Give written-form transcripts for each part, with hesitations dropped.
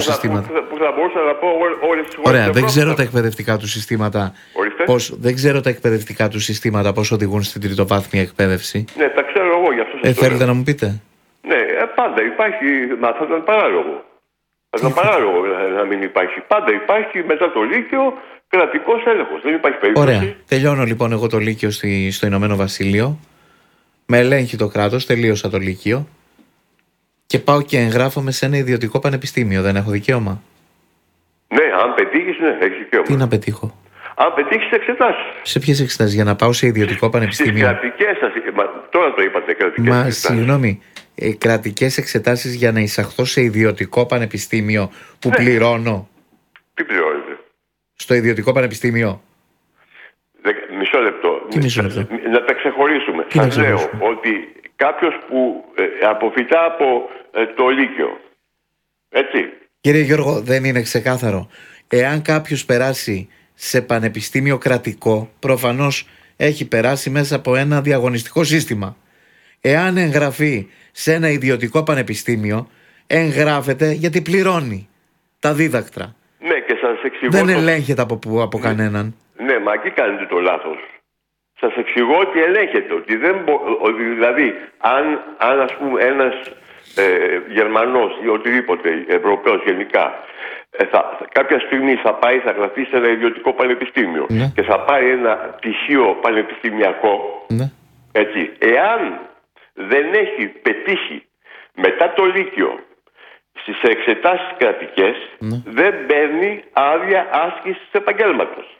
συστήματα. Που θα μπορούσα να πω όλες τις χώρες. Ωραία, δεν ξέρω τα εκπαιδευτικά του συστήματα. Δεν ξέρω τα εκπαιδευτικά του συστήματα πώς οδηγούν στην τριτοβάθμια εκπαίδευση. Ναι, τα ξέρω εγώ, γι' αυτό σας το θέλετε λέω. να μου πείτε. Ναι, πάντα υπάρχει. Μα θα ήταν παράλογο. Θα ήταν παράλογο να μην υπάρχει. Πάντα υπάρχει μετά το Λύκειο κρατικός έλεγχος. Δεν υπάρχει περίπτωση. Ωραία. Τελειώνω λοιπόν εγώ το Λύκειο στο Ηνωμένο Βασίλειο. Με ελέγχει το κράτος, τελείωσα το Λύκειο. Και πάω και εγγράφομαι σε ένα ιδιωτικό πανεπιστήμιο. Δεν έχω δικαίωμα. Ναι, αν πετύχεις, ναι, έχεις δικαίωμα. Τι να πετύχω? Αν πετύχεις εξετάσεις. Σε ποιες εξετάσεις? Για να πάω σε ιδιωτικό πανεπιστήμιο? Στις κρατικές, τώρα το είπατε, κρατικές εξετάσεις. Συγγνώμη. Κρατικές εξετάσεις για να εισαχθώ σε ιδιωτικό πανεπιστήμιο που πληρώνω. Τι πληρώνετε? Στο ιδιωτικό πανεπιστήμιο. Μισό λεπτό. Τι μισό λεπτό? Να τα ξεχωρίσουμε. Σας λέω ότι κάποιος που αποφυτά από το Λύκειο. Έτσι. Κύριε Γιώργο, δεν είναι ξεκάθαρο? Εάν κάποιος περάσει σε πανεπιστήμιο κρατικό, προφανώς έχει περάσει μέσα από ένα διαγωνιστικό σύστημα. Εάν εγγραφεί σε ένα ιδιωτικό πανεπιστήμιο, εγγράφεται γιατί πληρώνει τα δίδακτρα. Ναι, και σας εξηγώ. Δεν ελέγχεται από κανέναν. Ναι, μα εκεί κάνετε το λάθος. Σας εξηγώ ότι ελέγχεται. Ότι δηλαδή, αν ας πούμε ένας Γερμανός ή οτιδήποτε Ευρωπαίος γενικά κάποια στιγμή θα γραφτεί σε ένα ιδιωτικό πανεπιστήμιο και θα πάρει ένα πτυχίο πανεπιστημιακό, έτσι, εάν δεν έχει πετύχει μετά το Λύκειο στις εξετάσεις κρατικές, δεν παίρνει άδεια άσκησης επαγγέλματος.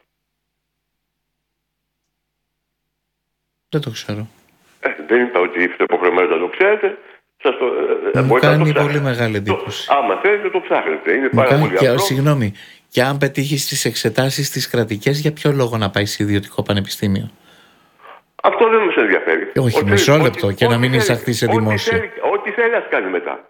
Δεν το ξέρω. Δεν είπα ότι είστε υποχρεωμένοι να το ξέρετε. Μου κάνει πολύ μεγάλη εντύπωση. Άμα θέλετε το ψάχνετε. Είναι πάρα πολύ απλό. Συγγνώμη, και αν πετύχει στις εξετάσεις τις κρατικές, για ποιο λόγο να πάει σε ιδιωτικό πανεπιστήμιο? Αυτό δεν μας ενδιαφέρει. Όχι, μισό λεπτό και να μην εισαχθεί σε δημόσιο. Ό,τι θέλει ας κάνει μετά.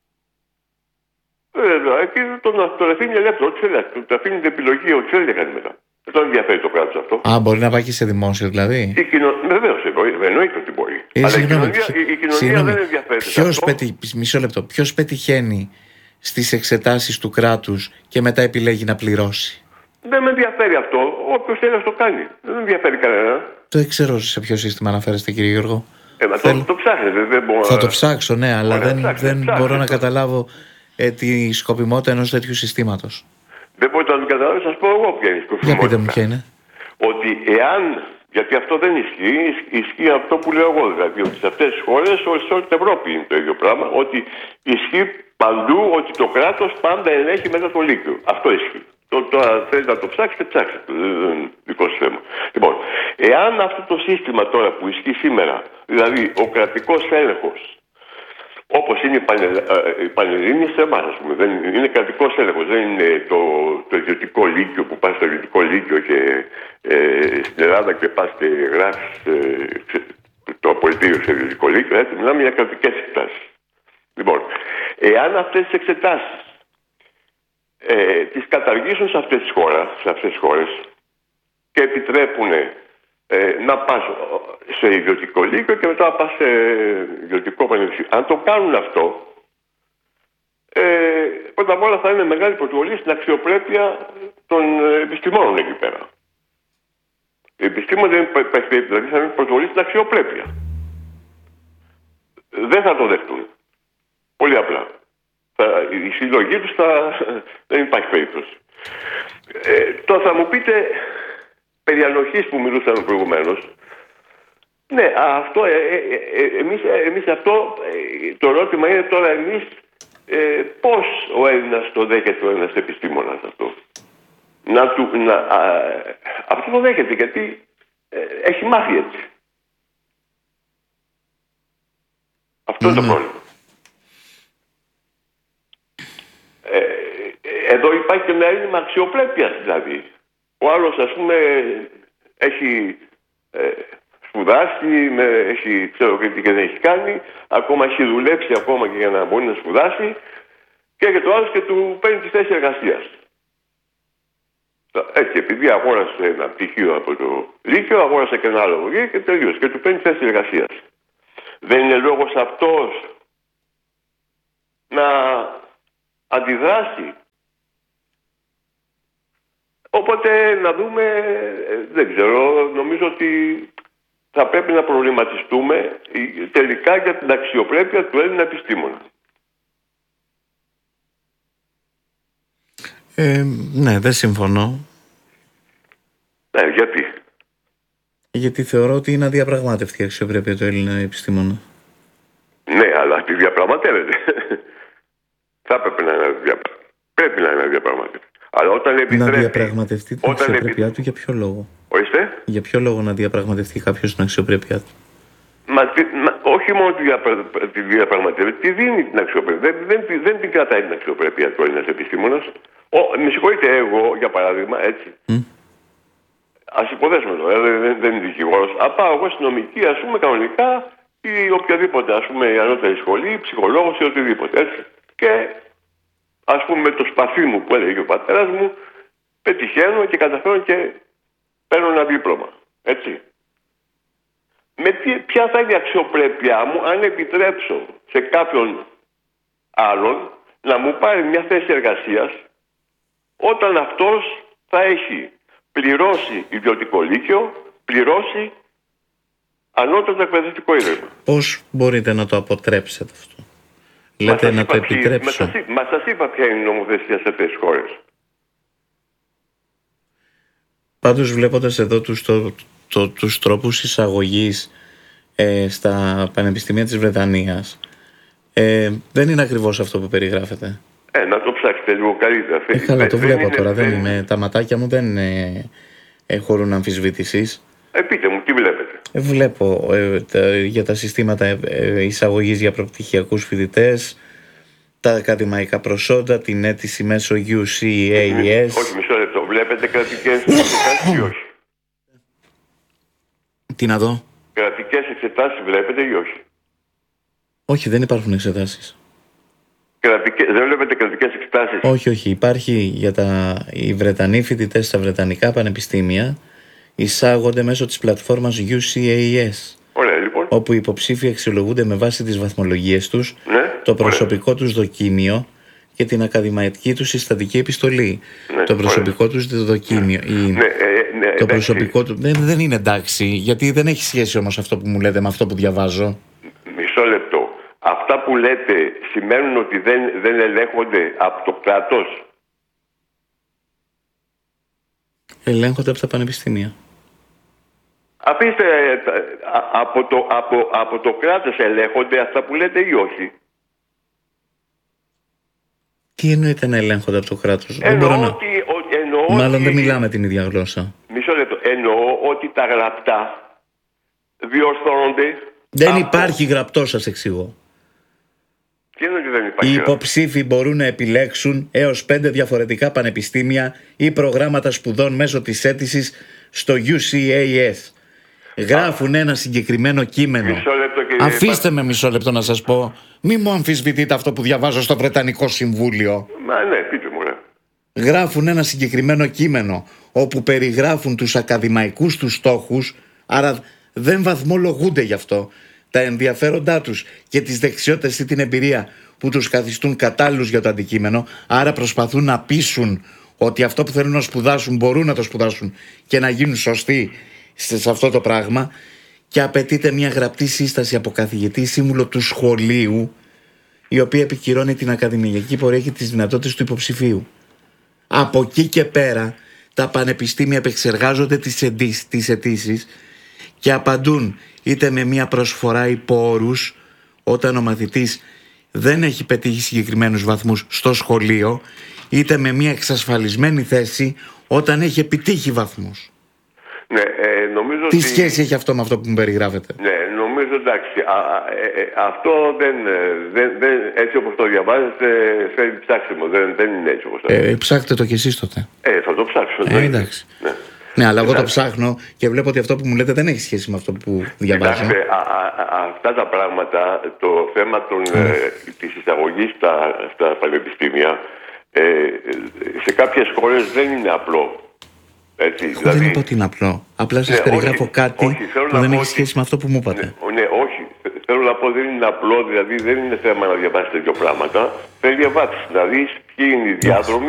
Εκεί τον αφήνει ελεύθερο. Ό,τι θέλει. Του αφήνει την επιλογή, ό,τι θέλει να κάνει μετά. Δεν τον ενδιαφέρει το κράτος αυτό. Α, μπορεί να πάει και σε δημόσιο δηλαδή? Βεβαίως, εννοείται ότι μπορεί. Αλλά η κοινωνία δεν ενδιαφέρει. Μισό λεπτό. Ποιος πετυχαίνει στις εξετάσεις του κράτους και μετά επιλέγει να πληρώσει? Δεν με ενδιαφέρει αυτό. Όποιος θέλει να το κάνει. Δεν με ενδιαφέρει κανένα. Το ξέρω σε ποιο σύστημα αναφέρεστε, κύριε Γιώργο. Το ψάχνετε. Θα το ψάξω, ναι, αλλά δεν μπορώ να καταλάβω τη σκοπιμότητα ενός τέτοιου συστήματος. Δεν μπορείτε να την καταλάβετε, σας πω εγώ ποια είναι η σκοπιμότητα. Για πείτε μου ποια είναι. Ότι εάν, γιατί αυτό δεν ισχύει αυτό που λέω εγώ, δηλαδή ότι σε αυτές τις χώρες, σε όλη την Ευρώπη είναι το ίδιο πράγμα, ότι ισχύει παντού ότι το κράτος πάντα ελέγχει μετά το Λύκειο. Αυτό ισχύει. Τώρα θέλετε να το ψάξετε, ψάξετε. Δεν είναι δικό σας θέμα. Λοιπόν, εάν αυτό το σύστημα τώρα που ισχύει σήμερα, δηλαδή ο κρατικός έλεγχος, όπως είναι η Πανελλήνιες σε εμάς, ας πούμε, είναι κρατικός έλεγχος, δεν είναι το ιδιωτικό Λύκειο που πας στο ιδιωτικό Λύκειο και στην Ελλάδα και πας και γράφεις το απολυτήριο στο ιδιωτικό Λύκειο, έτσι, μιλάμε για κρατικές εξετάσεις. Λοιπόν, εάν αυτές τις εξετάσεις τις καταργήσουν σε αυτές τις χώρες και επιτρέπουν να πας σε ιδιωτικό Λύκειο και μετά να πας σε ιδιωτικό πανεπιστήμιο. Αν το κάνουν αυτό, πρώτα απ' όλα θα είναι μεγάλη προσβολή στην αξιοπρέπεια των επιστημόνων εκεί πέρα. Οι επιστήμονες δεν υπάρχει δηλαδή θα είναι προσβολή στην αξιοπρέπεια. Δεν θα το δεχτούν. Πολύ απλά. Η συλλογή τους δεν υπάρχει περίπτωση. Τώρα θα μου πείτε περί ανοχής που μιλούσαμε προηγουμένως. Ναι, αυτό, εμείς αυτό, το ερώτημα είναι τώρα εμείς πώς ο Έλληνας το δέχεται, ο Έλληνας επιστήμονας αυτό. Αυτό το δέχεται γιατί έχει μάθει έτσι. Αυτό είναι το πρόβλημα. Εδώ υπάρχει και ένα έλλειμμα αξιοπρέπειας δηλαδή. Ο άλλος ας πούμε έχει σπουδάσει, ξέρω και τι δεν έχει κάνει, ακόμα έχει δουλέψει ακόμα και για να μπορεί να σπουδάσει και έρχεται ο άλλος και του παίρνει τη θέση εργασίας. Έτσι, επειδή αγόρασε ένα πτυχίο από το Λύκειο, αγόρασε και ένα άλλο και τελείωσε και του παίρνει τη θέση εργασίας. Δεν είναι λόγος αυτός να αντιδράσει Οπότε να δούμε, δεν ξέρω, νομίζω ότι θα πρέπει να προβληματιστούμε τελικά για την αξιοπρέπεια του Έλληνα επιστήμονα. Ναι, δεν συμφωνώ. Γιατί? Γιατί θεωρώ ότι είναι αδιαπραγμάτευτη η αξιοπρέπεια του Έλληνα επιστήμονα. Ναι, αλλά τη διαπραγματεύεται. Θα πρέπει να είναι πρέπει να είναι διαπραγματευτή. Αλλά όταν επιτρέπει. Να διαπραγματευτεί την αξιοπρέπειά του, για ποιο λόγο? Ορίστε. Για ποιο λόγο να διαπραγματευτεί κάποιος την αξιοπρέπειά του? Όχι μόνο τη διαπραγματεύεται, τη δίνει την αξιοπρέπεια. Δεν την κρατάει την αξιοπρέπεια του Έλληνας επιστήμονας. Με συγχωρείτε, εγώ για παράδειγμα, έτσι. Ας υποθέσουμε τώρα, δεν είναι δικηγόρος. Πάω εγώ στην νομική, ας πούμε, κανονικά ή οποιαδήποτε, ας πούμε, η ανώτερη σχολή, ψυχολόγος ή οτιδήποτε. Έτσι. Και ας πούμε με το σπαθί μου που έλεγε ο πατέρας μου, πετυχαίνω και καταφέρω και παίρνω ένα δίπλωμα. Έτσι. Ποια θα είναι η αξιοπρέπειά μου αν επιτρέψω σε κάποιον άλλον να μου πάρει μια θέση εργασίας όταν αυτός θα έχει πληρώσει ιδιωτικό λύκειο, πληρώσει ανώτατο εκπαιδευτικό ίδρυμα. Πώς μπορείτε να το αποτρέψετε αυτό? Λέτε να το επιτρέψω. Μα σας είπα ποια είναι η νομοθεσία σε αυτές τις χώρες. Πάντως βλέποντας εδώ τους τρόπους εισαγωγής στα πανεπιστήμια της Βρετανίας, δεν είναι ακριβώς αυτό που περιγράφεται. Να το ψάξετε λίγο καλύτερα. Καλά, το βλέπω τώρα. Τα ματάκια μου δεν χωρούν αμφισβήτησης. Πείτε μου, τι βλέπετε? Βλέπω για τα συστήματα εισαγωγής για προπτυχιακούς φοιτητές, τα ακαδημαϊκά προσόντα, την αίτηση μέσω UCAS. Όχι, μισό λεπτό. Βλέπετε κρατικές εξετάσεις ή όχι? Τι να δω? Κρατικές εξετάσεις βλέπετε ή όχι? Όχι, δεν υπάρχουν εξετάσεις. Δεν βλέπετε κρατικές εξετάσεις? Όχι. Υπάρχει οι Βρετανοί φοιτητές στα βρετανικά πανεπιστήμια εισάγονται μέσω της πλατφόρμας UCAS. Ωραία, λοιπόν. Όπου οι υποψήφοι αξιολογούνται με βάση τις βαθμολογίες τους, το προσωπικό τους δοκίμιο και την ακαδημαϊκή τους συστατική επιστολή. Το προσωπικό τους δοκίμιο. Το προσωπικό του δεν είναι εντάξει, γιατί δεν έχει σχέση όμως αυτό που μου λέτε με αυτό που διαβάζω. Μισό λεπτό. Αυτά που λέτε σημαίνουν ότι δεν ελέγχονται από το κράτος? Ελέγχονται από τα πανεπιστήμια. Αφήστε, από το κράτος ελέγχονται αυτά που λέτε ή όχι? Τι εννοείται να ελέγχονται από το κράτος? Μάλλον δεν μιλάμε την ίδια γλώσσα. Μισό λεπτό. Εννοώ ότι τα γραπτά διορθώνονται. Δεν υπάρχει γραπτό, σας εξηγώ. Τι εννοεί δεν υπάρχει? Οι υποψήφοι μπορούν να επιλέξουν έως 5 διαφορετικά πανεπιστήμια ή προγράμματα σπουδών μέσω της αίτησης στο UCAS. Γράφουν ένα συγκεκριμένο κείμενο. Αφήστε με μισό λεπτό να σας πω. Μη μου αμφισβητείτε αυτό που διαβάζω στο Βρετανικό Συμβούλιο. Ναι, πείτε μου, ναι. Γράφουν ένα συγκεκριμένο κείμενο όπου περιγράφουν τους ακαδημαϊκούς τους στόχους, άρα δεν βαθμολογούνται γι' αυτό, τα ενδιαφέροντά τους και τις δεξιότητες ή την εμπειρία που τους καθιστούν κατάλληλους για το αντικείμενο, άρα προσπαθούν να πείσουν ότι αυτό που θέλουν να σπουδάσουν μπορούν να το σπουδάσουν και να γίνουν σωστοί σε αυτό το πράγμα, και απαιτείται μια γραπτή σύσταση από καθηγητή σύμβουλο του σχολείου, η οποία επικυρώνει την ακαδημαϊκή πορεία και τις δυνατότητες του υποψηφίου. Από εκεί και πέρα τα πανεπιστήμια επεξεργάζονται τις αιτήσεις και απαντούν είτε με μια προσφορά υπό όρους όταν ο μαθητής δεν έχει πετύχει συγκεκριμένους βαθμούς στο σχολείο, είτε με μια εξασφαλισμένη θέση όταν έχει επιτύχει βαθμούς. Ναι, νομίζω τι σχέση έχει αυτό με αυτό που μου περιγράφετε? Ναι, νομίζω εντάξει. Αυτό δεν έτσι όπως το διαβάζετε θέλει ψάξιμο. Δεν είναι έτσι όπως το ψάχτε το κι εσείς τότε. Θα το ψάξω. Εντάξει. Ναι, αλλά εγώ το ψάχνω και βλέπω ότι αυτό που μου λέτε δεν έχει σχέση με αυτό που διαβάζω. Αυτά τα πράγματα, το θέμα της εισαγωγής στα πανεπιστήμια, σε κάποιες χώρες δεν είναι απλό. Δεν είπα ότι είναι απλό. Απλά σας περιγράφω κάτι που δεν έχει σχέση με αυτό που μου είπατε. Ναι, όχι. Θέλω να πω δεν είναι απλό, δηλαδή δεν είναι θέμα να διαβάσεις τέτοια πράγματα. Θέλει διαβάσεις, να δεις ποιοι είναι οι διάδρομοι